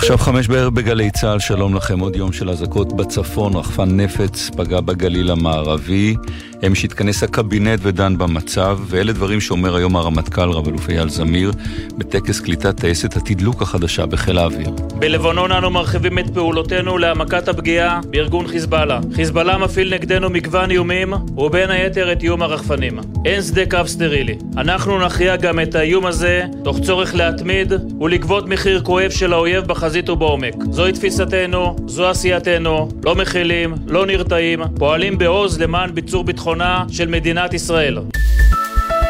עכשיו 5 בערב בגלי צהל, שלום לכם. עוד יום של אזעקות בצפון, רחפן נפץ פגע בגליל המערבי, שהתכנס הקבינט ודן במצב, ואלה דברים שאומר היום הרמטכ"ל רב אלוף אייל זמיר בטקס קליטת טייסת התדלוק החדשה בחיל האוויר. בלבנון אנו מרחיבים את פעולותינו להעמקת הפגיעה בארגון חיזבאללה. חיזבאללה מפעיל נגדנו מגוון איומים, ובין היתר את איום הרחפנים. אין שדה קרב סטרילי. אנחנו נכריע גם את האיום הזה, תוך צורך להתמיד ולגבות מחיר כואב של האויב בחזית ובעומק. זוהי תפיסתנו, זו עשייתנו, לא מכילים, לא נרתעים, פועלים בעוז למען ביצור ביטחונה של מדינת ישראל.